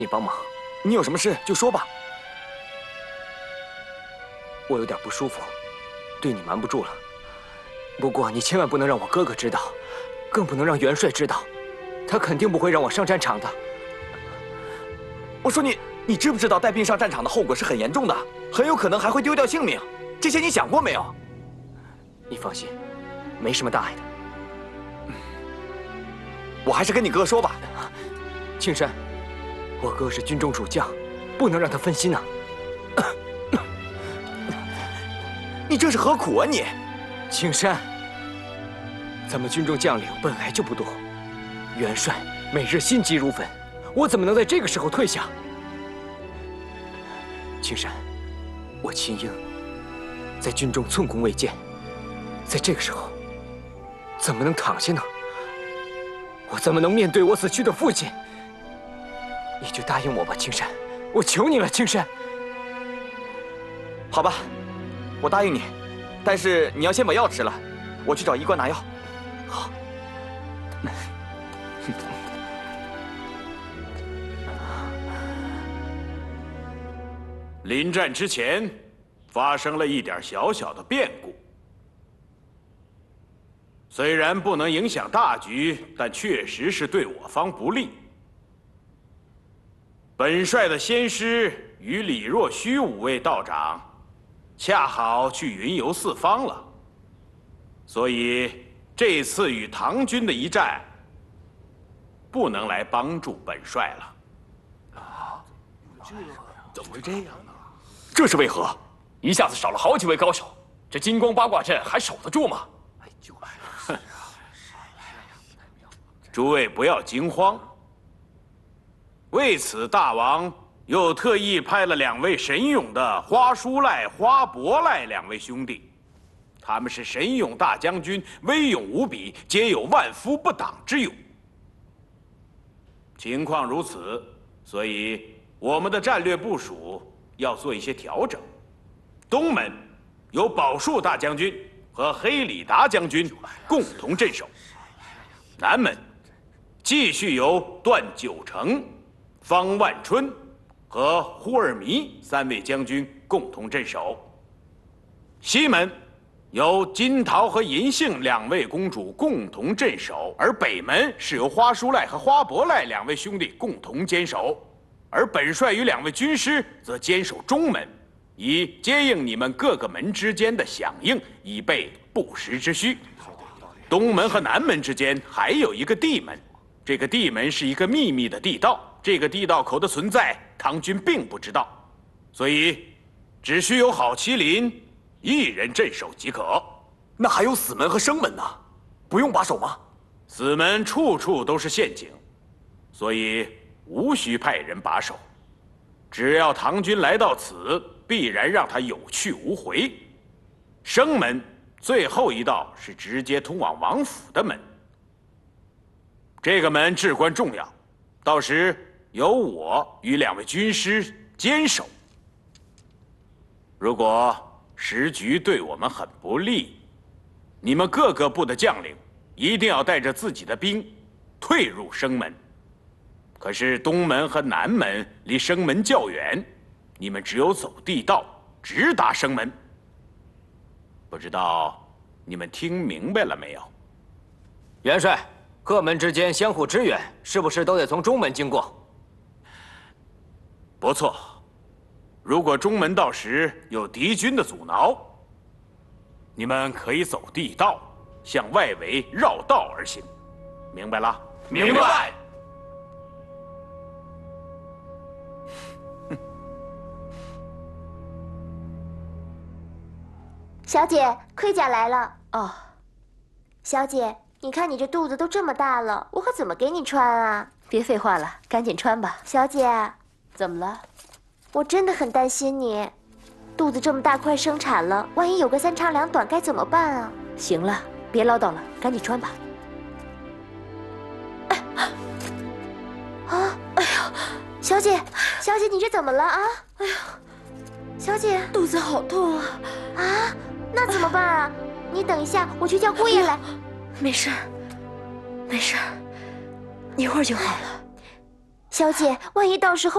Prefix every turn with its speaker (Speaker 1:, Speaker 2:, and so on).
Speaker 1: 你帮忙。
Speaker 2: 你有什么事就说吧。
Speaker 1: 我有点不舒服，对你瞒不住了。不过你千万不能让我哥哥知道，更不能让元帅知道，他肯定不会让我上战场的。
Speaker 2: 我说你知不知道带病上战场的后果是很严重的，很有可能还会丢掉性命？这些你想过没有？
Speaker 1: 你放心，没什么大碍的。
Speaker 2: 我还是跟你哥说吧。
Speaker 1: 青山，我哥是军中主将，不能让他分心啊。
Speaker 2: 你这是何苦啊你？
Speaker 1: 青山，咱们军中将领本来就不多，元帅每日心急如焚，我怎么能在这个时候退下？青山，我秦英在军中寸功未见，在这个时候怎么能躺下呢？我怎么能面对我死去的父亲？你就答应我吧，青山，我求你了，青山。
Speaker 2: 好吧，我答应你，但是你要先把药吃了。我去找医官拿药。
Speaker 1: 好。
Speaker 3: 临战之前，发生了一点小小的变故。虽然不能影响大局，但确实是对我方不利。本帅的先师与李若虚5位道长，恰好去云游四方了，所以这次与唐军的一战，不能来帮助本帅了。
Speaker 4: 啊，怎么会这样呢？
Speaker 2: 这是为何？
Speaker 4: 一下子少了好几位高手，这金光八卦阵还守得住吗？
Speaker 3: 诸位不要惊慌。为此，大王又特意派了2位神勇的花书赖、花伯赖2位兄弟，他们是神勇大将军，威勇无比，皆有万夫不挡之勇。情况如此，所以我们的战略部署要做一些调整。东门由宝树大将军和黑里达将军共同镇守，南门继续由段九成、方万春和忽尔弥3位将军共同镇守。西门由金桃和银杏2位公主共同镇守，而北门是由花书赖和花伯赖2位兄弟共同坚守，而本帅与2位军师则坚守中门，以接应你们各个门之间的响应，以备不时之需。东门和南门之间还有一个地门。这个地门是一个秘密的地道，这个地道口的存在，唐军并不知道，所以只需有郝麒麟1人镇守即可。
Speaker 2: 那还有死门和生门呢，不用把守吗？
Speaker 3: 死门处处都是陷阱，所以无需派人把守。只要唐军来到此，必然让他有去无回。生门最后一道是直接通往王府的门。这个门至关重要，到时由我与2位军师坚守。如果时局对我们很不利，你们各个部的将领一定要带着自己的兵退入生门。可是东门和南门离生门较远，你们只有走地道直达生门。不知道你们听明白了没有？
Speaker 1: 元帅，各门之间相互支援，是不是都得从中门经过？
Speaker 3: 不错。如果中门到时有敌军的阻挠，你们可以走地道，向外围绕道而行。明白了？
Speaker 4: 明白。
Speaker 5: 小姐，盔甲来了。哦，小姐，你看你这肚子都这么大了，我可怎么给你穿啊？
Speaker 6: 别废话了，赶紧穿吧。
Speaker 5: 小姐，
Speaker 6: 怎么了？
Speaker 5: 我真的很担心你，肚子这么大，快生产了，万一有个3长2短该怎么办啊？
Speaker 6: 行了，别唠叨了，赶紧穿吧。
Speaker 5: 啊！哎呦，小姐，小姐，你这怎么了啊？哎呦，小姐，
Speaker 6: 肚子好痛啊！
Speaker 5: 啊，那怎么办啊？你等一下，我去叫姑爷来。
Speaker 6: 没事儿，没事儿，一会儿就好了。
Speaker 5: 小姐，万一到时候……